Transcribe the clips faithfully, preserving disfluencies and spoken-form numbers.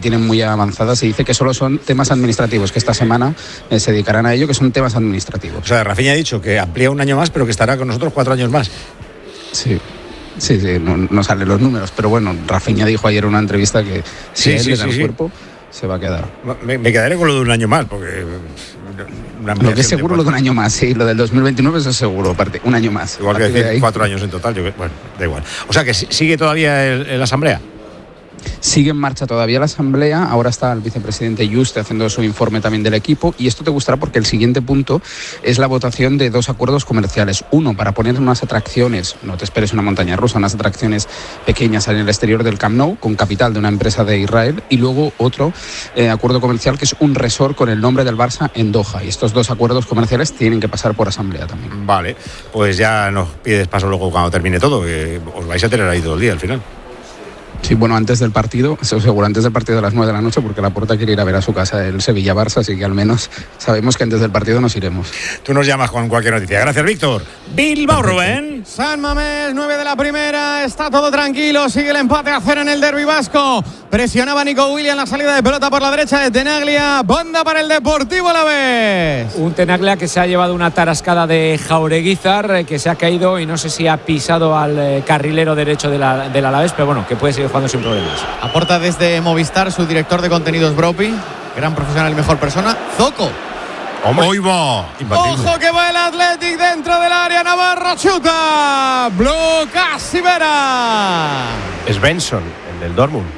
tienen muy avanzadas y dice que solo son temas administrativos, que esta semana eh, se dedicarán a ello, que son temas administrativos. O sea, Rafinha ha dicho que amplía un año más, pero que estará con nosotros cuatro años más. Sí. Sí, sí, no, no salen los números, pero bueno, Rafinha dijo ayer en una entrevista que si sí, él sí, le da sí, el sí. cuerpo, se va a quedar. Me, me quedaré con lo de un año más, porque... Una lo que es seguro lo de un año más, sí, lo del dos mil veintinueve eso es seguro, aparte, un año más. Igual que decir cuatro años en total, yo, bueno, da igual. O sea, que sigue todavía el, el asamblea. Sigue en marcha todavía la asamblea, ahora está el vicepresidente Juste haciendo su informe también del equipo y esto te gustará porque el siguiente punto es la votación de dos acuerdos comerciales. Uno, para poner unas atracciones, no te esperes una montaña rusa, unas atracciones pequeñas en el exterior del Camp Nou con capital de una empresa de Israel y luego otro eh, acuerdo comercial que es un resort con el nombre del Barça en Doha y estos dos acuerdos comerciales tienen que pasar por asamblea también. Vale, pues ya nos pides paso luego cuando termine todo, que os vais a tener ahí todo el día al final. Sí, bueno, antes del partido, eso seguro, antes del partido de las nueve de la noche, porque Laporta quiere ir a ver a su casa el Sevilla-Barça, así que al menos sabemos que antes del partido nos iremos. Tú nos llamas con cualquier noticia. Gracias, Víctor. Bilbao, Rubén. San Mamés, nueve de la primera, está todo tranquilo, sigue el empate a cero en el derbi vasco. Presionaba Nico Williams la salida de pelota por la derecha de Tenaglia, banda para el Deportivo Alavés. Un Tenaglia que se ha llevado una tarascada de Jaureguizar, que se ha caído y no sé si ha pisado al eh, carrilero derecho de la, del Alavés, pero bueno, que puede seguir jugando sin problemas. Aporta desde Movistar su director de contenidos Bropi, gran profesional y mejor persona, Zoco. ¡Hoy va! ¡Ojo que va el Athletic dentro del área! Navarro chuta. Bloca Sivera. Es Benson, el del Dortmund.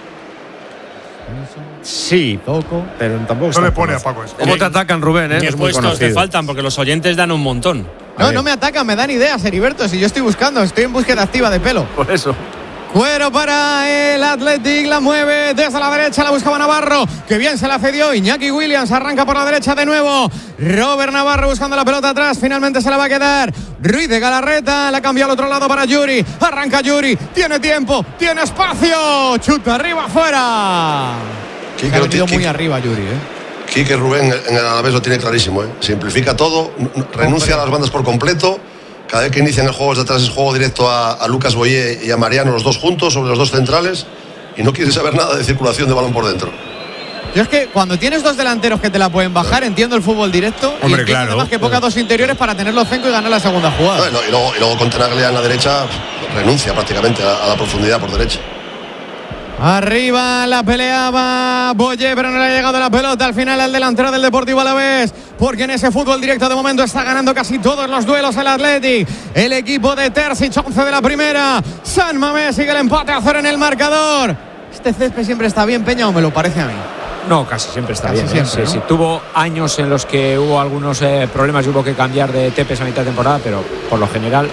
Sí, Toco, pero tampoco no le pone a Paco eso. ¿Cómo te atacan, Rubén? Eh? ¿Qué es muy puestos conocido. te faltan? Porque los oyentes dan un montón. No, no me atacan, me dan ideas, Heriberto. Si yo estoy buscando, estoy en búsqueda activa de pelo. Por eso. Cuero para el Athletic, la mueve desde la derecha, la buscaba Navarro, que bien se la cedió. Iñaki Williams arranca por la derecha de nuevo. Robert Navarro buscando la pelota atrás, finalmente se la va a quedar Ruiz de Galarreta, la cambia al otro lado para Yuri. Arranca Yuri, tiene tiempo, tiene espacio, chuta arriba, afuera. Se ha metido muy arriba Yuri, ¿eh? Quique Rubén en el Alavés lo tiene clarísimo, ¿eh? Simplifica todo, renuncia a las bandas por completo. Cada vez que inician el juego desde atrás es juego directo a, a Lucas Boyé y a Mariano, los dos juntos, sobre los dos centrales, y no quiere saber nada de circulación de balón por dentro. Yo es que cuando tienes dos delanteros que te la pueden bajar, entiendo el fútbol directo. Hombre, y entiendo claro. además que ponga dos interiores para tener los cinco y ganar la segunda jugada. No, y, luego, y luego con Tenaglia en la derecha renuncia prácticamente a, a la profundidad por derecha. Arriba la peleaba Boyé, pero no le ha llegado la pelota al final al delantero del Deportivo Alavés, porque en ese fútbol directo de momento está ganando casi todos los duelos el Athletic. El equipo de Terzic, once de la primera. San Mamés sigue el empate a cero en el marcador. Este césped siempre está bien, Peña, o me lo parece a mí. No, casi siempre está Casi bien. siempre, ¿eh? Sí, ¿no? sí. Tuvo años en los que hubo algunos eh, problemas y hubo que cambiar de Tepes a mitad de temporada, pero por lo general.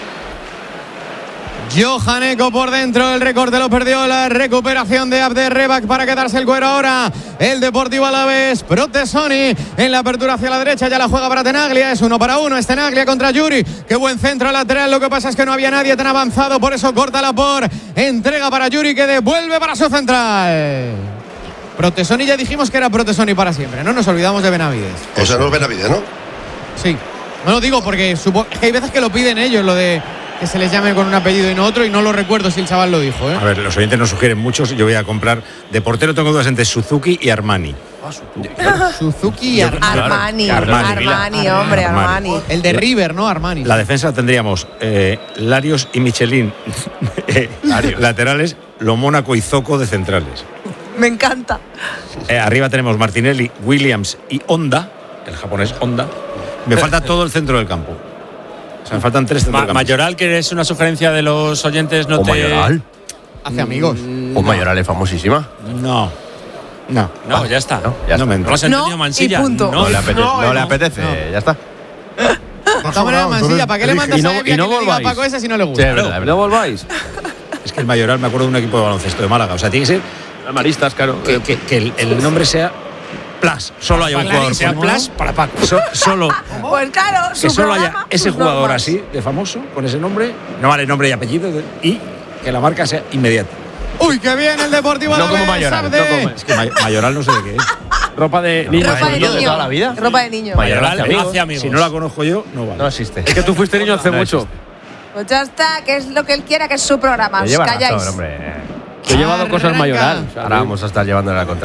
Johan Eco por dentro, el recorte lo perdió, la recuperación de Abder Rebak para quedarse el cuero ahora. El Deportivo Alavés, Protesoni en la apertura hacia la derecha, ya la juega para Tenaglia, es uno para uno, es Tenaglia contra Yuri, qué buen centro lateral, lo que pasa es que no había nadie tan avanzado, por eso corta la por, entrega para Yuri que devuelve para su central. Protesoni ya dijimos que era Protesoni para siempre, no nos olvidamos de Benavides. O sea, no es Benavides, ¿no? Sí, no lo digo porque supo, es que hay veces que lo piden ellos, lo de que se les llame con un apellido y no otro, y no lo recuerdo si el chaval lo dijo, ¿eh? A ver, los oyentes nos sugieren muchos. Yo voy a comprar. De portero tengo dudas entre Suzuki y Armani. Suzuki y Armani. Armani, Armani, Armani, hombre, Armani. Armani. El de River, ¿no? Armani. La defensa tendríamos eh, Larios y Michelin eh, laterales, Lo Mónaco y Zoco de centrales. Me encanta. Eh, arriba tenemos Martinelli, Williams y Honda, el japonés Honda. Me falta todo el centro del campo. O sea, me faltan tres Ma- centrocampistas. Mayoral, que es una sugerencia de los oyentes, no O te... Mayoral. Hace amigos. O Mayoral es famosísima. No. No. No, ya está. No, ya No está. me No entra. lo has entendido, No, Mansilla. y punto. No le apetece, No, no, no. le apetece, No. ya está. De todas maneras, Mansilla, ¿para qué le mandas Y no- a Evia y no que le diga a volváis. Paco ese si no le Sí, gusta? es verdad, es verdad. No volváis. Es que el Mayoral me acuerdo de un equipo de baloncesto de Málaga. O sea, tiene que ser Maristas, claro. que, que- que el, el nombre sea Plus. Solo haya un Para jugador que sea con- Plus para Paco. So- solo Pues claro, su que solo haya programa, ese sus jugador normas. así de famoso con ese nombre. No vale nombre y apellido de- y que la marca sea inmediata. Uy, qué bien el Deportivo No como Alavés, Mayoral, Abde. no como- Es que May- Mayoral no sé de qué es. Ropa de niño. Ropa de niño niño. toda la vida. Ropa de niño. Mayoral hace Mayoral amigos. hace amigos. Si no la conozco yo, no vale. No existe. Es que tú fuiste niño hace No mucho. existe. Pues ya está, que es lo que él quiera, que es su programa. Te Os lleva calláis. razón, hombre. Yo he llevado cosas Arranca. Mayoral. Ahora vamos a estar llevándole la contra.